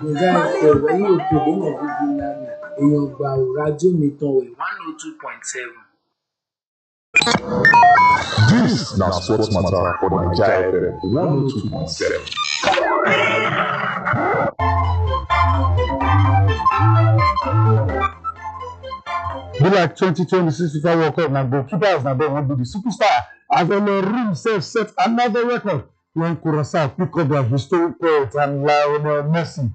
Nǹkan ìfọ̀rọ̀ ní òkèdè náà gidi nana èèyàn gbà ò rájò mi tán wẹ̀ 102.7. This na Sports Matter for Naija FM 102.7. Be like 2026 FIFA World Cup na goalkeepers na dem wan be the superstar as Olorim sef set another record when Curaçao pick up their historic poet and Lionel Messi.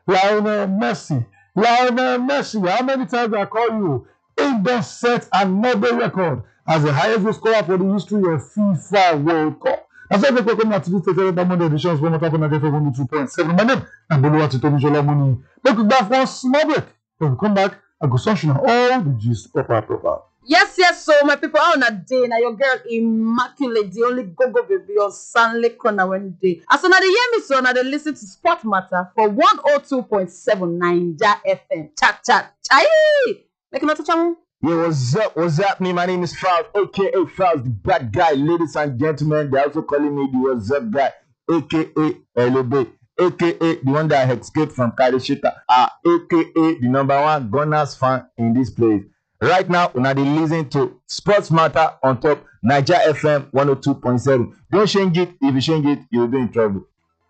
How many times I call you? He don set another record as the highest goal scorer for the history of FIFA World Cup. That's why people come out to this Monday edition of Sport Matter for Naija FM 102.7. My name na Boluwatitomi Solomoni. Make we back for a small break. When we come back, I go sunshine all the gist proper. Yes, so my people, on a day now, your girl Immaculate, the only go baby on Stanley Corner when day. As soon as they hear me, so now they listen to Sport Matter for 102.7 Naija FM. Chat. Chai! Make a note of channel. Yeah, what's happening? My name is Faust, aka Faust, the bad guy. Ladies and gentlemen, they also calling me the what's up guy, aka Elobe, aka the one that escaped from Kalishita, aka the number one Gunners fan in this place. Right now, we're not listening to Sports Matter on top Naija FM 102.7. Don't change it. If you change it, you'll be in trouble.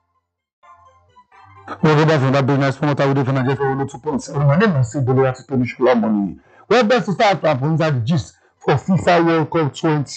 We'll go back from that business for Naija FM 102.7. My name is Boluwatitomi Solomoni. Well, best to start up inside the gist for FIFA World Cup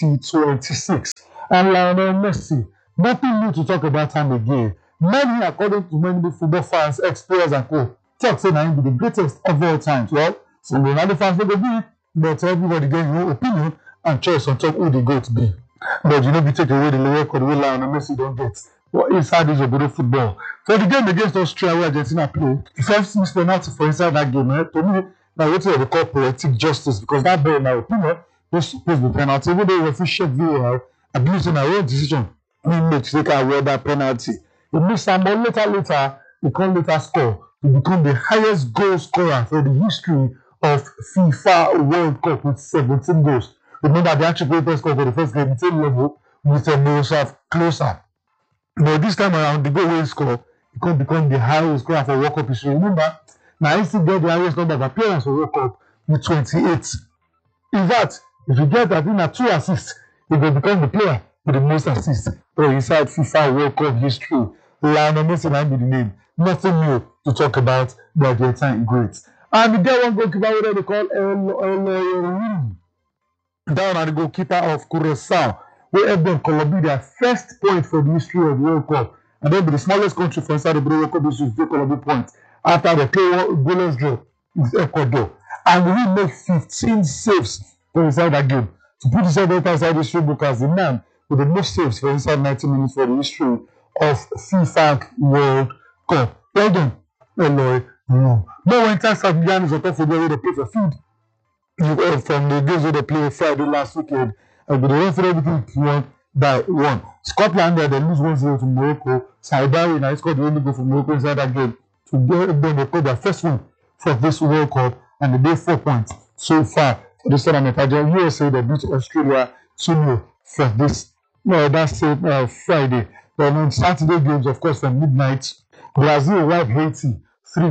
2026. And Lionel Messi, nothing new to talk about him again. Many, according to many football fans, ex-players and co, talk say him be the greatest of all time. Well, some Ronaldo fans will be, but everybody get your opinion and choice on top who the GOAT be. But you know, we take away the record wey Lionel Messi don't get. What inside this Obodo football? For the game against Austria, where Argentina play, the first missed penalty for inside that game, to me, now what they call poetic justice, because that ball, in my opinion, was supposed to be penalty. Even though if we check VAR, I believe in our own decision, we make to take away that penalty. He missed some, but later, he can later score to become the highest goal scorer for the history of FIFA World Cup with 17 goals. Remember, the actual greatest score for the first game, same level, with Miroslav Klose. But this time around, the goal will score, he can become the highest scorer for World Cup history. Remember, now he still get the highest number of appearances for World Cup with 28. In fact, if you get that in 2 assists, he will become the player with the most assists for inside FIFA World Cup history. Lionel Messi might be the name. Nothing new to talk about the Argentine greats. And the guy one goalkeeper what they call Olorim. That one the goalkeeper of Curaçao, who helped them Colombia their first point for the history of the World Cup. And then be the smallest country for inside the World Cup history to take Colombia points after the play goalless draw with Ecuador. And we make 15 saves for inside that game. To put himself inside the history book as the man with the most saves for inside 90 minutes for the history of FIFA World Cup. Well done, Eloy. No. But when time South Sudan is on top of where they play for food, from the games where they play Friday last weekend, and they went for everything 1-1. Scotland they lose 1-0 to Morocco. Saibari now scored the only goal for Morocco inside that game to get them record their first win for this World Cup, and they did 4 points so far for this tournament. USA they beat Australia 2-0 for this. No, that's Friday. Then on Saturday games, of course, from midnight, Brazil wiped Haiti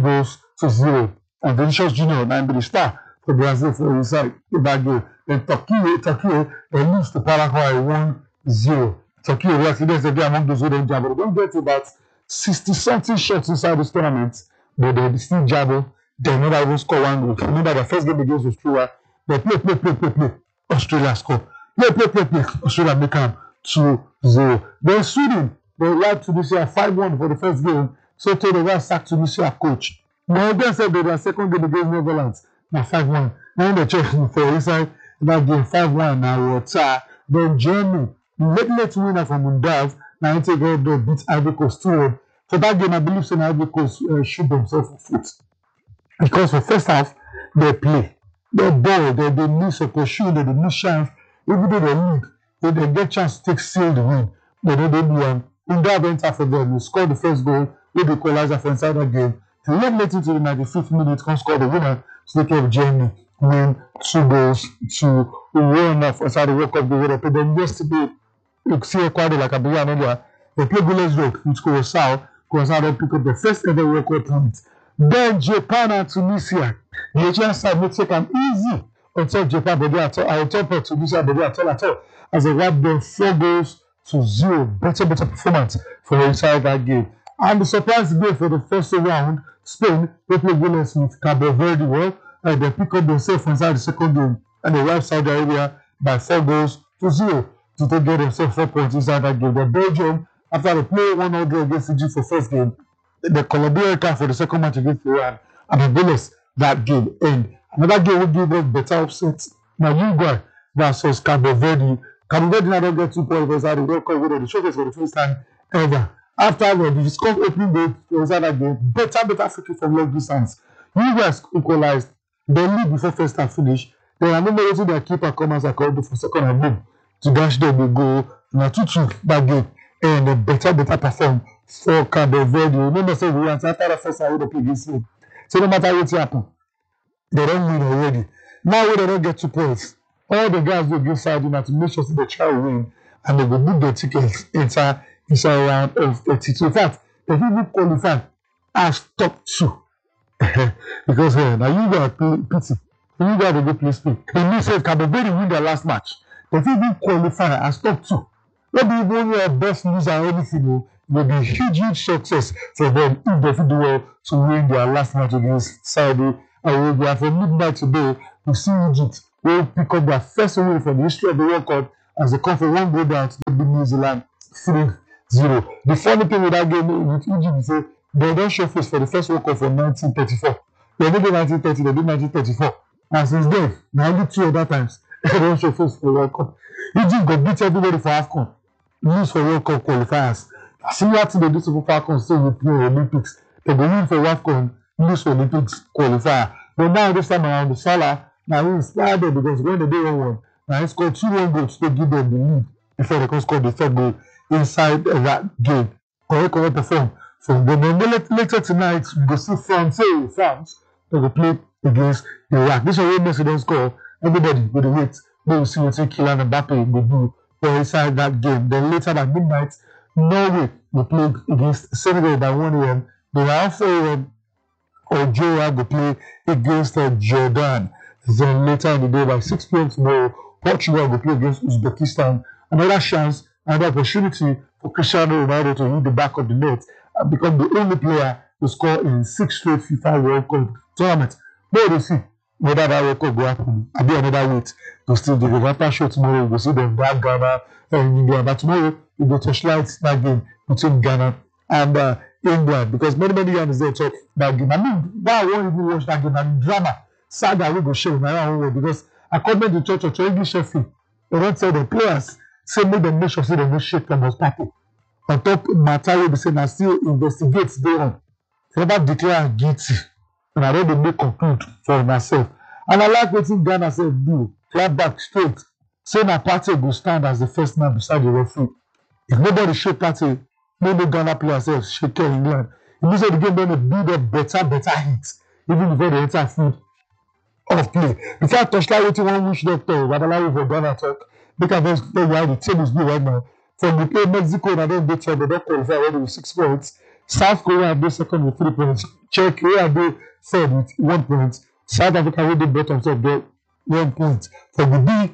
3-0. And Vinicius Junior, now be the star for Brazil for inside that game. Then Turkey, they lose to Paraguay 1-0. Turkey, we accidents again among those who don't jabber. They don't get about 60-something shots inside this tournament, but they still jabber. They never even score one goal. Remember the first game against Australia, they play. Australia score. Play. Australia make them 2-0. Then Sweden, they like Tunisia 5-1 for the first game. So they were sacked Tunisia coach. Now again said they their second game against Netherlands. Now 5-1. Now they check for inside that game 5-1 now water. Then Germany, late winner from Mundav. Now they take out the beat Ivory Coast 2-1. For that game, I believe so Ivory Coast shoot themselves for foot. Because for first half, they play. They ball, they miss opportunity, they miss chance. Even though they lead, they get chance to take seal the win. But they don't do Mundav enter for them. They score the first goal. They equalizer for inside that game. And then later to the 95th minute, can score the winner. So they kept Germany win 2-1 for inside the World Cup. But then yesterday, you see Ecuador like I began earlier. They played goalless draw with Curaçao because I don't pick up the first ever World Cup point. Then Japan and Tunisia. The Asian side will take an easy until Japan, but at all. I will top of Tunisia, but at all. As a wrap them 4-0. Better performance for inside that game. And the surprise game for the first round, Spain, they play goalless with Cabo Verde. Well, and they pick up themselves inside the second game, and they wipe Saudi Arabia by 4-0 to take get themselves 4 points inside that game. The Belgium, after they play 1-0 against Egypt for first game, the Colombia came for the second match against Iran, and the goalless that game end. Another game will give us better upsets. Now Uruguay versus Cabo Verde. Cabo Verde now don't get 2 points inside the World Cup winner. The showcase for the first time ever. After the score opening goal inside that game, better free kick from long distance. Uruguay equalized. They lead before first half finish. Then I remember using their keeper come as a call for second and boom to dash them the goal. Now 2-2 that game, and a better perform for Cabo Verde. Remember, say we went after the first half, they play this game. So no matter what happen, they don't win already. Now they don't get 2 points. All the guys will give side to make sure they try to win, and they will book their tickets inside round of 32. In fact, they even qualify as top 2 because now you got pity. You got to go play Spain. It means that Cabo Verde win their last match. They even qualify as top 2. Maybe even your best loser or anything will be huge success for them if they do well to win their last match against Saudi Arabia. From midnight today, we see Egypt will pick up their first win from the history of the World Cup as they come for 1 goal down to beat New Zealand 3-0. The funny thing with that game with Egypt is that they don't show face for the first World Cup from 1934. They did 1930, they did 1934. And since then, now only 2 other times, they don't show face for World Cup. Egypt got beat everybody for AFCON, lose for World Cup qualifiers. Similar to they do for AFCON, still with the Olympics. They go win for AFCON, lose for Olympics qualifier. But now this time around, the Salah, now he inspired them because when they did 1-1, now he scored 2 goals to give them the lead before they can score the 3rd goal inside that game. Correct perform from them. Then later tonight, we go see France. They will play against Iraq. This is where Messi don't score. Everybody will wait. They will see what Kylian Mbappe will do for inside that game. Then later at midnight, Norway will play against Senegal by 1 a.m. The round 4 a.m. Algeria will play against Jordan. Then later in the day by 6 p.m. tomorrow, Portugal will play against Uzbekistan. Another chance, another opportunity for Cristiano Ronaldo to hit the back of the net and become the only player to score in 6 straight FIFA World Cup tournament. But we'll see whether that World Cup will happen. I'll be another wait to still do the Rapper show tomorrow. We'll see them that Ghana and India. But tomorrow we go to touchlight that game between Ghana and England because many years they talk that game. I mean, why I won't even watch that game? And drama, saga we go show in my own way because according to Church English Sheffield, they don't tell the players say make them make sure they don't shake them as people. On top matter will be saying I still investigate they on. Never declare guilty. And I don't make conclude for myself. And I like what Ghana said do. Clap back straight. Say my party will stand as the first man beside the referee. If nobody shake party, no Ghana players say shake England. It means that the game going to build up better hits. Even before the entire field of play. Before I touch that with one wish doctor, Babalawo for Ghana talk. Because I just tell you how the team is doing right now. From the play Mexico and I don't get trouble, they don't qualify already with 6 points. South Korea have been second with 3 points. Czech have been third with 1 point. South Africa will be bottom top get 1 point. For the B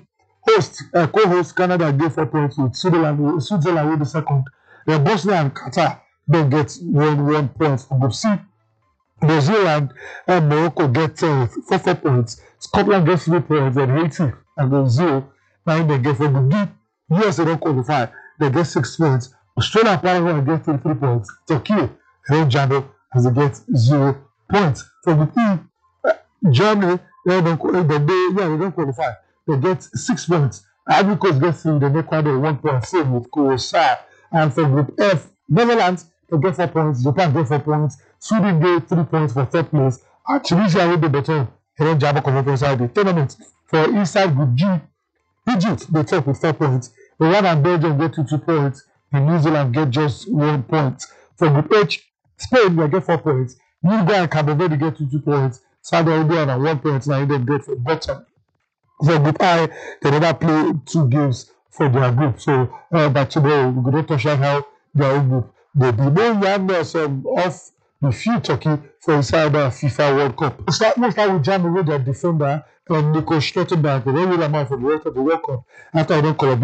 co-host Canada get 4 points with Switzerland will be second. Then Bosnia and Qatar don't get 1 point. For Group C, New Zealand and Morocco get 4 points. Scotland gets 3 points. Then Haiti and then 0. Now they get for the D. US they don't qualify. They get 6 points. Australia and Paraguay get 3 points. Turkey and Jano as they get 0 points. For the E, Germany they don't qualify. They get 6 points. Ivory Coast gets 3. Then Ecuador 1 point. Same with Croatia. And for Group F, Netherlands they get 4 points. Japan get 4 points. Sweden get 3 points for 3rd place. And Tunisia will be better. Then Jabo come inside the tournament. For inside Group G, Egypt they top with 4 points. Iran and Belgium get 2 points. And New Zealand get just 1 point. For Group H, Spain will get 4 points. Uruguay and Cabo Verde get 2 points. Saudi Arabia and 1 point. Now they get for bottom. For Group I, they never play 2 games for their group. So by tomorrow, we will not touch on how their own group there be no yarnness of the few Turkey for inside the FIFA World Cup. We'll start with Jamie with their defender Nico Schlotterberg. They don't really amount for the rest of the World Cup after I don't call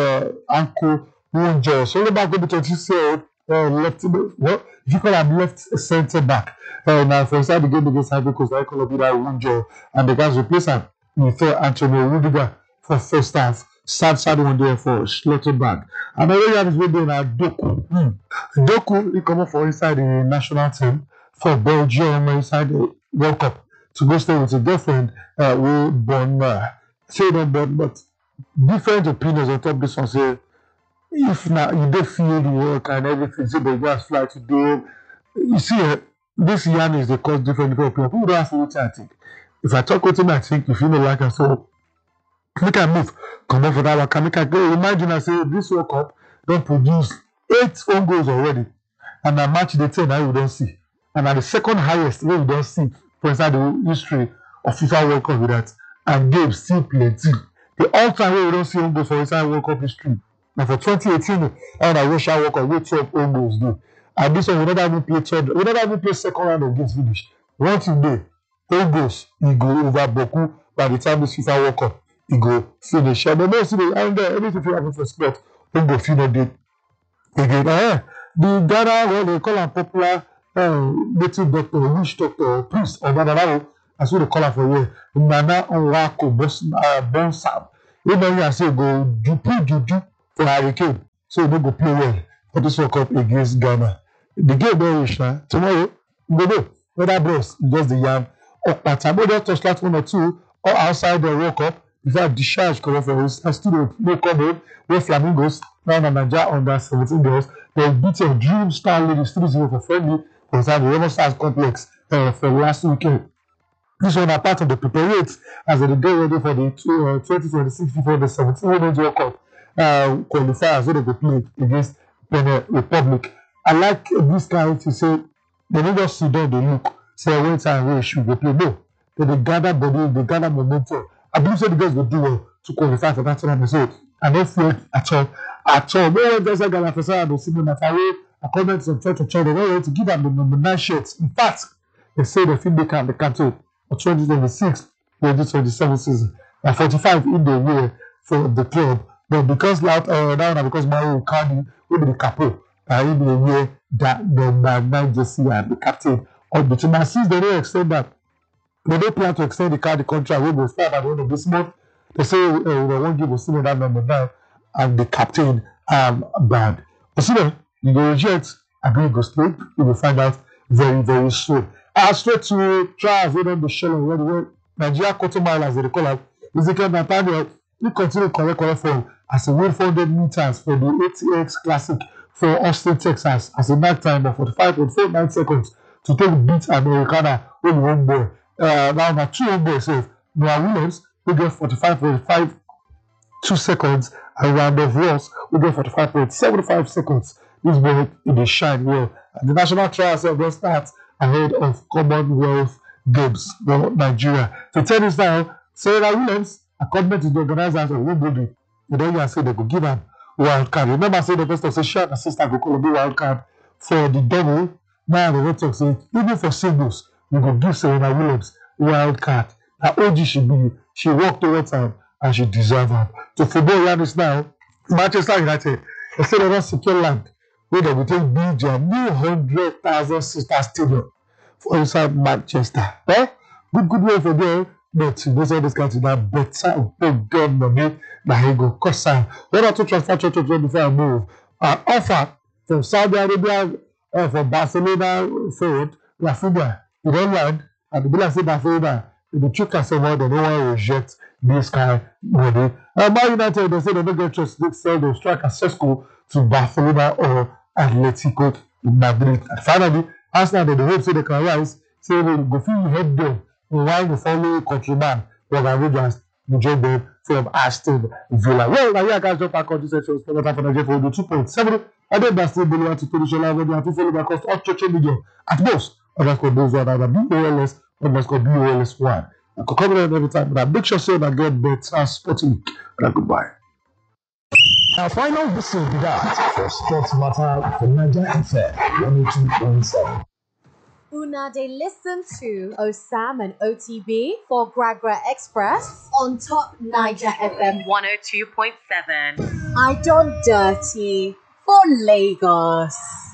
ankle injury. So back will be 26-year-old left. Well, if you call him left centre back. Now for inside the game against Ivory Coast, I call him that injury, and the guys replace him with Antonio Rudiger for first half. Sad one there for Schlotterberg. And I really have his way doing Doku. Doku, he come up for inside the national team for Belgium inside the World Cup to go stay with his girlfriend who born say not born, but different opinions on top of this one. Say if now you don't feel the work and everything, say the guys fly today. You see, this yarn is the cause different opinions. People don't ask what I think. If I talk with him, I think if you don't like us, so make a move, come on for that one. Make a go. Imagine I say this World Cup don't produce 8 own goals already, and a match the 10 that we don't see, and at the second highest we don't see for inside the history of FIFA World Cup with that, and games still plenty. The all-time way we don't see own goals for inside World Cup history. Now for 2018, and I wish I World Cup we 12 own goals do, and this one we never even play third, we never even play second round of games finish. One thing day, own goals he go over Boku by the time this FIFA World Cup. He go finish. And the most of the anything you have for sport, he go finish it again. The Ghana, what they call a popular native doctor, witch doctor, priest, or Ghana, as we call her for you, Nana Onwako Bonsam. You know, you say go juju for Hurricane, so you don't go play well for this World Cup against Ghana. The game very rich now. Tomorrow, you go whether bros, just the yam, or Patamo, just touch that 1 or 2, or outside the World Cup. If I have discharge come for us, I still no come where Flamingos, now Nigeria under 17 girls, they beat your Dream Star Ladies 3-0 for friendly inside the Remo Stars complex for last weekend. This one are part of the preparatory as they get ready for the 2026 FIFA the 17 Women's World Cup qualifiers where they go play against Benin Republic. I like this guy to say they don't just sit down, they look, say when time we should go play. No, they gather body, they gather momentum. I believe so the guys will do well to qualify for that tournament. So I don't feel at all. No one does that guy for Sarah to see me that away. A comment from church they don't want to give them the number 9 shirts. In fact, they say they think they can cancel for 2026, 2027 season. And 45 in the year for the club. But because now because Mario Icardi will be the capo, in the year that number 9 jersey and the captain of the team. And since they don't extend that, they don't plan to extend the contract. We will start at the end of this month. They say they won't give Osimhen that number 9 and the captain banned. Osimhen, you go reject, agree go straight. We will find out very, very soon. Straight to trials within the shell where Nigeria quarter mile as they call it. Ezekiel Nathaniel, he continue correct form as he win 400 meters for the ATX Classic for Austin, Texas as a night time of 45.49 seconds to take beat Americana with one boy. Now 2 homeboys save. Noah Williams we get 45.52 seconds and Randolph Ross we get 45.75 seconds. This boy in the shine well. And the national trials will start ahead of Commonwealth Games for Nigeria. To tell this now, Serena Williams, according to the organizers of Wimbledon, they don't say they could give them wild card. Remember, say the first of she and her sister go call a wild card for the double. Now the red talk say even for singles, we go give Serena Williams wild card. Now OG she walked towards her and she deserve her. To football Yanis now, Manchester United, they say they don't secure land where they will take build their new 100,000 sister stadium for inside Manchester. Good way for them. But you know, this country now better good money that he go cost sign. 1 or 2 transfer before I move. Offer from Saudi Arabia for Barcelona forward Rafinha. You don't land, and the bill say Barcelona. The trick and someone they don't want to reject this kind of money. Man United they say they don't get trust. They sell the striker Sesko to Barcelona or Atletico Madrid. And finally, Arsenal they hope so they can rise. Say they go feel head down. While the follow countryman Morgan Rogers will join them from Aston Villa. Well, now here guys, jump back on this section. Spend time for Nigeria for the 2.7. I don't know still believe to finish your live video and to follow me across all social media at most. Underscore those one either BOLS underscore BOLS1. I could come in every time, but I make sure so that I get better sporting. Goodbye. Our final whistle be that for Sports Matter for Niger FM 102.7. Una they listen to Osam and OTB for Gragra Express on Top Niger FM 102.7. I Don't Dirty for Lagos.